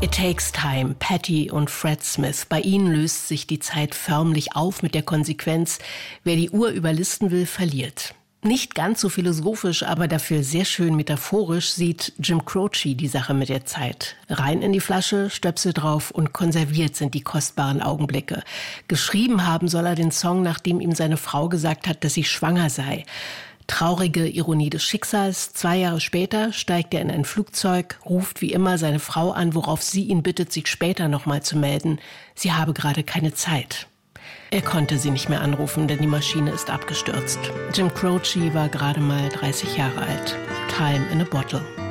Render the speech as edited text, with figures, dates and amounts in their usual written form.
It Takes Time, Patti und Fred Smith. Bei ihnen löst sich die Zeit förmlich auf mit der Konsequenz, wer die Uhr überlisten will, verliert. Nicht ganz so philosophisch, aber dafür sehr schön metaphorisch sieht Jim Croce die Sache mit der Zeit. Rein in die Flasche, Stöpsel drauf und konserviert sind die kostbaren Augenblicke. Geschrieben haben soll er den Song, nachdem ihm seine Frau gesagt hat, dass sie schwanger sei. Traurige Ironie des Schicksals. 2 Jahre später steigt er in ein Flugzeug, ruft wie immer seine Frau an, worauf sie ihn bittet, sich später nochmal zu melden. Sie habe gerade keine Zeit. Er konnte sie nicht mehr anrufen, denn die Maschine ist abgestürzt. Jim Croce war gerade mal 30 Jahre alt. Time in a Bottle.